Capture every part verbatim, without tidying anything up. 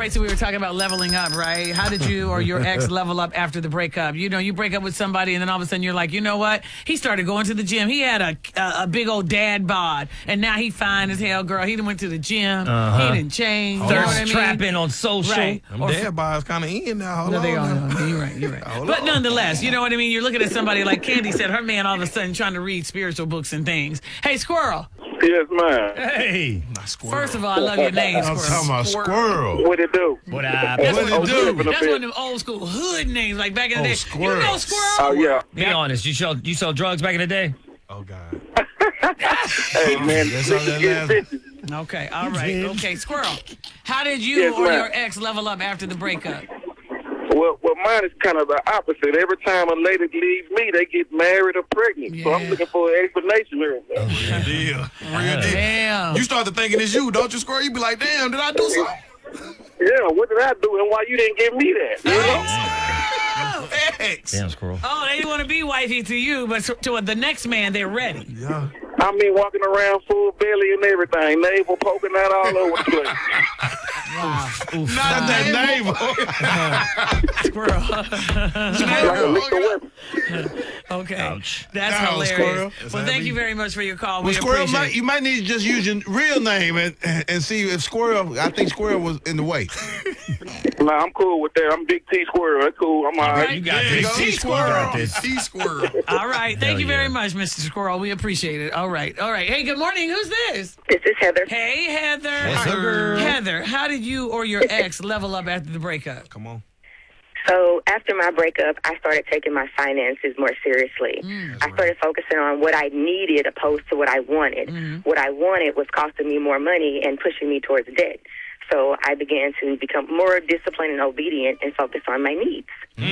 right, so we were talking about leveling up, right? How did you or your ex level up after the breakup? You know, you break up with somebody, and then all of a sudden you're like, you know what? He started going to the gym. He had a a, a big old dad bod, and now he fine as hell, girl. He done went to the gym. Uh-huh. He didn't change. Oh. You know what I Thirst mean? trapping on social. Right. Them Or- dad bods kind of in now. Hold No, on. they are. now. No, you're right. You're right. Hold But on. nonetheless, you know what I mean? You're looking at somebody like Candy said, her man all of a sudden trying to read spiritual books and things. Hey, Squirrel. Yes, man. Hey. Not squirrel. First of all, I love your name, I'm Squirrel. talking about squirrel. What it do? What up? That's What one- it do? That's one of them old school hood names, like back in the Oh, day. Squirrel. You know Squirrel? Oh, yeah. Be honest. You sell you sell drugs back in the day? Oh, God. Hey, man. That's all that get last- bitches. Okay, all right. Okay, Squirrel. How did you Yes, or ma'am. your ex level up after the breakup? Well, well, mine is kind of the opposite. Every time a lady leaves me, they get married or pregnant. So Yeah. I'm looking for an explanation here. Real deal. Real deal. Damn. You start to thinking it's you, don't you, Squirrel? You be like, damn, did I do something? Yeah, what did I do and why you didn't give me that? You know? X. Damn, Squirrel. Oh, they want to be wifey to you, but to, to the next man, they're ready. Yeah. I mean, walking around full belly and everything, navel poking out all over the place. Wow. Not that neighbor. Squirrel. Like a lethal weapon. Okay. Ouch. That's Ouch, hilarious. Squirrel. Well, thank you very much for your call. Well, We Squirrel, appreciate might, it. you might need to just use your real name and, and see if Squirrel, I think Squirrel was in the way. Nah, I'm cool with that. I'm Big T Squirrel. That's cool. I'm all right. You got There you this. go. T Squirrel. You got this. T Squirrel. All right. Thank Hell you very yeah. much, Mister Squirrel. We appreciate it. All right. All right. Hey, good morning. Who's this? This is Heather. Hey, Heather. What's up, girl? Heather, how did you or your ex level up after the breakup? Come on. So after my breakup, I started taking my finances more seriously. I started focusing on what I needed opposed to what I wanted. What I wanted was costing me more money and pushing me towards debt. So I began to become more disciplined and obedient and focus on my needs.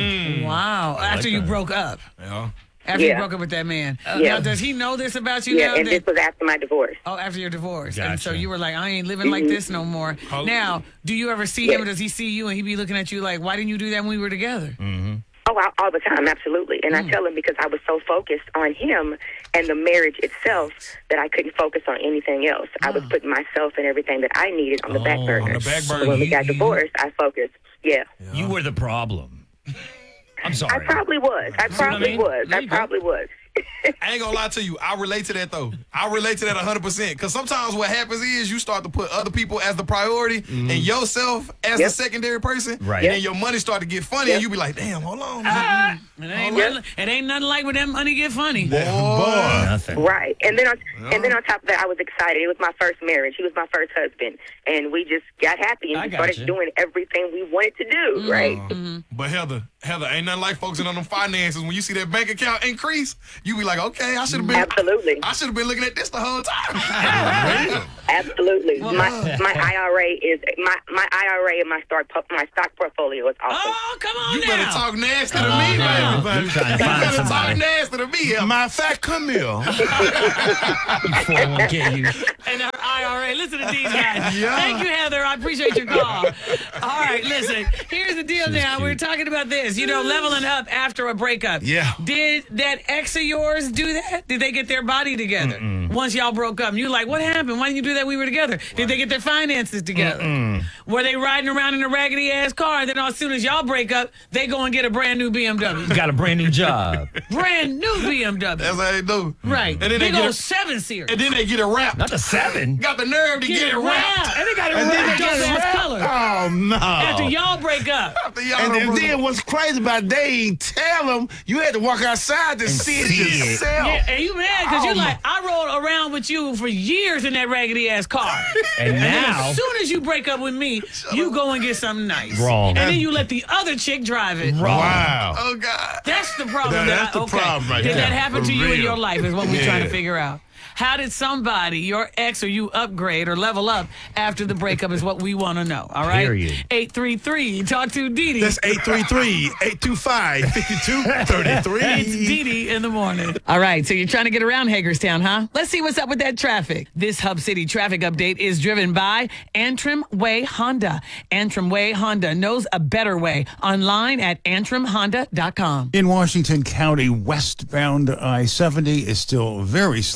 Wow. After you that. broke up. Yeah. After you Yeah. broke up with that man. Uh, Yeah. Now, does he know this about you Yeah, now? and that- this was after my divorce. Oh, after your divorce. And so Gotcha. you were like, I ain't living like this no more. How- Now, do you ever see him or does he see you and he be looking at you like, why didn't you do that when we were together? Oh, all, all the time, absolutely. And I tell him because I was so focused on him and the marriage itself that I couldn't focus on anything else. I was putting myself and everything that I needed on the back burner. on the back So burner. when we got divorced, I focused. Yeah. You were the problem. I'm I sorry. probably was. I what I probably mean? was. There I you go. probably was. I ain't gonna lie to you. I relate to that though. I relate to that one hundred percent. Because sometimes what happens is you start to put other people as the priority and yourself as Yep. the secondary person. Right. And then your money start to get funny and you be like, damn, hold on. It ain't, Yeah. nothing, it ain't nothing like when that money get funny. Boy. Nothing. Right. And then on and then on top of that, I was excited. It was my first marriage. He was my first husband. And we just got happy and I we started gotcha. doing everything we wanted to do, right? But Heather, Heather, ain't nothing like focusing on them finances. When you see that bank account increase, you be like, okay, I should have been Absolutely. I should have been looking at this the whole time. Absolutely. my my I R A is my my I R A and my stock my stock portfolio is awesome. Oh, come on You now. better talk nasty to Oh, me, no. baby. You trying to You find better talk somebody. nasty to me. Heather. Matter of fact, come here. four oh one K you. And our I R A. Listen to these guys. Yeah. Thank you, Heather. I appreciate your call. All right, listen. Here's the deal now. We're talking about this. You know, leveling up after a breakup. Yeah. Did that ex of yours do that? Did they get their body together once y'all broke up? And you're like, what happened? Why didn't you do that when we were together? Did they get their finances together? Were they riding around in a raggedy ass car? And then as soon as y'all break up, they go and get a brand new B M W. Got a brand new job. Brand new B M W. That's how they do. Right. And then they Big get old a, seven series. and then they get it wrapped. Not the seven. Got the nerve to get, it wrapped. And they got it And then wrapped they up get ass wrapped? color. Oh, no. After y'all break up. After y'all And, done and broke then up. what's crazy about it, they ain't tell them. You had to walk outside to see it see it. yourself. Yeah, and you mad because Oh, you're my- like, I rode around with you for years in that raggedy ass car. And And then now, as soon as you break up with me, you go and get something nice. Wrong. And then you let the other chick drive it. Wow. Oh, God. That's the problem. That- that that's I, the okay. problem right Did there. that happen For to you in real. your life is what we're trying to Yeah. figure out. How did somebody, your ex or you, upgrade or level up after the breakup is what we want to know. All right? Period. eight three three, talk to Dee Dee. That's eight three three, eight two five, five two three three. It's Dee Dee in the morning. All right, so you're trying to get around Hagerstown, huh? Let's see what's up with that traffic. This Hub City traffic update is driven by Antrim Way Honda. Antrim Way Honda knows a better way. Online at antrim honda dot com. In Washington County, westbound I seventy is still very slow.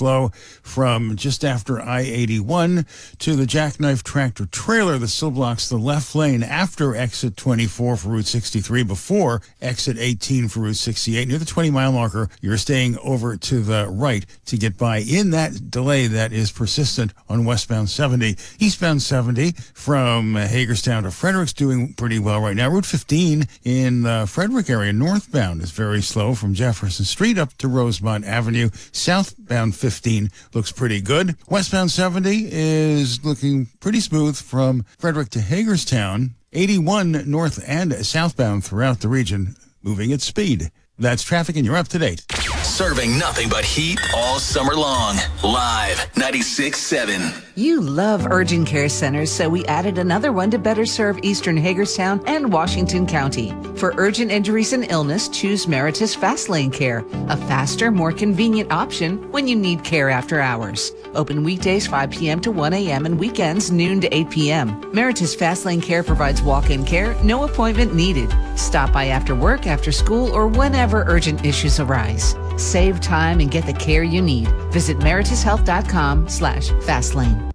from just after I eighty-one to the Jackknife Tractor Trailer that still blocks the left lane after exit twenty-four for Route sixty-three, before exit eighteen for Route sixty-eight. Near the twenty-mile marker, you're staying over to the right to get by in that delay that is persistent on westbound seventy. Eastbound seventy from Hagerstown to Frederick's doing pretty well right now. Route fifteen in the Frederick area, northbound, is very slow from Jefferson Street up to Rosemont Avenue. Southbound fifteen looks pretty good. Westbound seventy is looking pretty smooth from Frederick to Hagerstown. eighty-one north and southbound throughout the region, moving at speed. That's traffic, and you're up to date. Serving nothing but heat all summer long. Live ninety-six point seven. You love urgent care centers, so we added another one to better serve Eastern Hagerstown and Washington County. For urgent injuries and illness, choose Meritus Fast Lane Care, a faster, more convenient option when you need care after hours. Open weekdays five p.m. to one a.m. and weekends noon to eight p.m. Meritus Fast Lane Care provides walk-in care, no appointment needed. Stop by after work, after school, or whenever urgent issues arise. Save time and get the care you need. Visit meritushealth.com slash fastlane.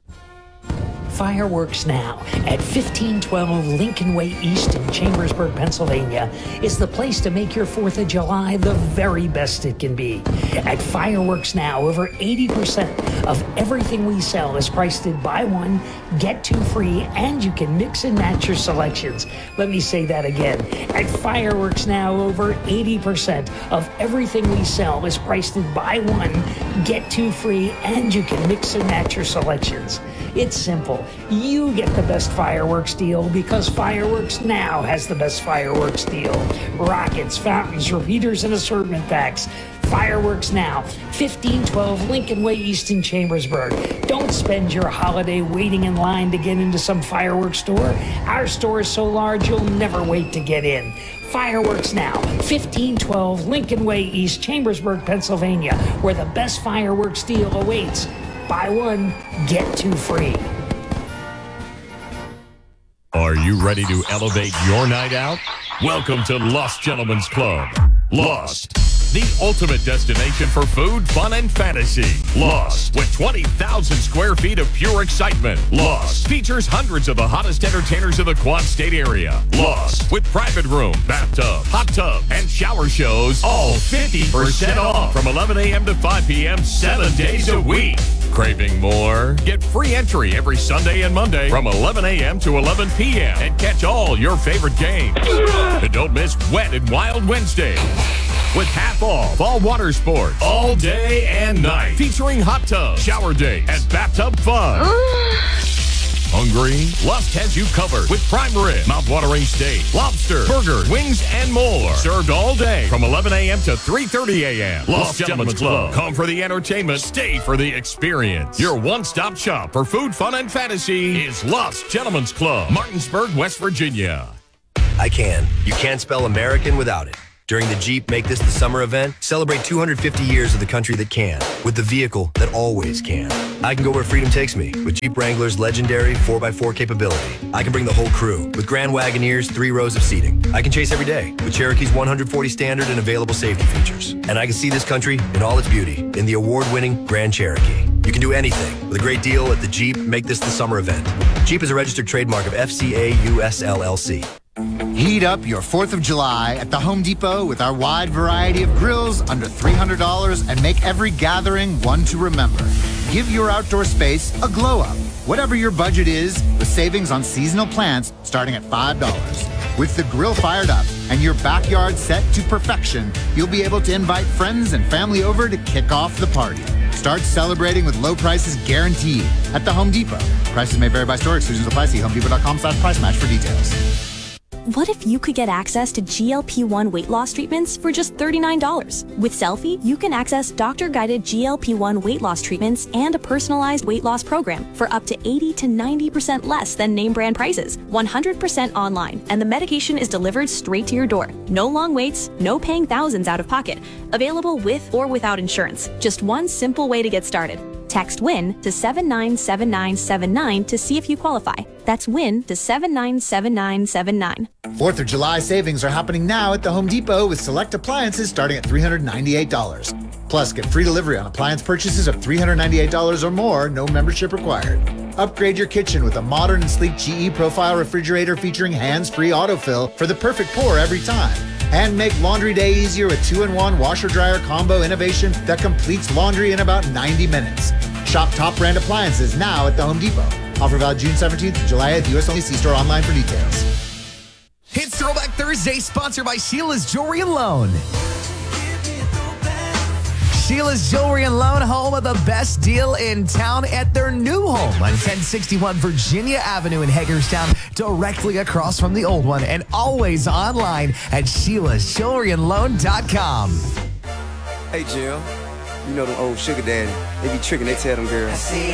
Fireworks Now at fifteen twelve Lincoln Way East in Chambersburg, Pennsylvania is the place to make your fourth of July the very best it can be. At Fireworks Now, over eighty percent of everything we sell is priced at buy one, get two free, and you can mix and match your selections. Let me say that again. At Fireworks Now, over eighty percent of everything we sell is priced at buy one, get two free, and you can mix and match your selections. It's simple. You get the best fireworks deal because Fireworks Now has the best fireworks deal. Rockets, fountains, repeaters, and assortment packs. Fireworks Now, fifteen twelve Lincoln Way East in Chambersburg. Don't spend your holiday waiting in line to get into some fireworks store. Our store is so large you'll never wait to get in. Fireworks Now, fifteen twelve Lincoln Way East, Chambersburg, Pennsylvania, where the best fireworks deal awaits. Buy one, get two free. Are you ready to elevate your night out? Welcome to Lost Gentlemen's Club. Lost, the ultimate destination for food, fun, and fantasy. Lost, with twenty thousand square feet of pure excitement. Lost features hundreds of the hottest entertainers in the Quad State area. Lost, with private room, bathtub, hot tub, and shower shows, all fifty percent off from eleven a.m. to five p.m. seven days a week. Craving more? Get free entry every Sunday and Monday from eleven a.m. to eleven p.m. and catch all your favorite games. And don't miss Wet and Wild Wednesday with half off all water sports all day and night, featuring hot tub, shower days, and bathtub fun. Hungry? Lust has you covered with prime rib, mouth-watering steak, lobster, burgers, wings, and more. Served all day from eleven a.m. to three thirty a.m. Lost Gentlemen's Club. Come for the entertainment, stay for the experience. Your one-stop shop for food, fun, and fantasy is Lost Gentlemen's Club, Martinsburg, West Virginia. I can. You can't spell American without it. During the Jeep Make This the Summer event, celebrate two hundred fifty years of the country that can, with the vehicle that always can. I can go where freedom takes me with Jeep Wrangler's legendary four by four capability. I can bring the whole crew with Grand Wagoneer's three rows of seating. I can chase every day with Cherokee's one hundred forty standard and available safety features. And I can see this country in all its beauty in the award-winning Grand Cherokee. You can do anything with a great deal at the Jeep Make This the Summer event. Jeep is a registered trademark of F C A U S L L C. Heat up your fourth of July at the Home Depot with our wide variety of grills under three hundred dollars and make every gathering one to remember. Give your outdoor space a glow up. Whatever your budget is, with savings on seasonal plants starting at five dollars. With the grill fired up and your backyard set to perfection, you'll be able to invite friends and family over to kick off the party. Start celebrating with low prices guaranteed at the Home Depot. Prices may vary by store. Exclusions apply. See homedepot.com slash price match for details. What if you could get access to G L P one weight loss treatments for just thirty-nine dollars? With Selfie, you can access doctor-guided G L P one weight loss treatments and a personalized weight loss program for up to eighty to ninety percent less than name brand prices, one hundred percent online, and the medication is delivered straight to your door. No long waits, no paying thousands out of pocket. Available with or without insurance. Just one simple way to get started. Text WIN to seven nine seven nine seven nine to see if you qualify. That's WIN to seven nine seven nine seven nine. fourth of July savings are happening now at the Home Depot with select appliances starting at three hundred ninety-eight dollars. Plus, get free delivery on appliance purchases of three hundred ninety-eight dollars or more, no membership required. Upgrade your kitchen with a modern and sleek G E Profile refrigerator featuring hands-free autofill for the perfect pour every time. And make laundry day easier with two in one washer-dryer combo innovation that completes laundry in about ninety minutes. Shop top brand appliances now at the Home Depot. Offer valid June seventeenth to July eighth. U S only. See store online for details. It's Throwback Thursday, sponsored by Sheila's Jewelry and Loan. Sheila's Jewelry and Loan, home of the best deal in town at their new home on ten sixty-one Virginia Avenue in Hagerstown, directly across from the old one, and always online at Sheila's Jewelry and Loan dot com. Hey, Jill, you know them old sugar daddy. They be tricking, they tell them girls.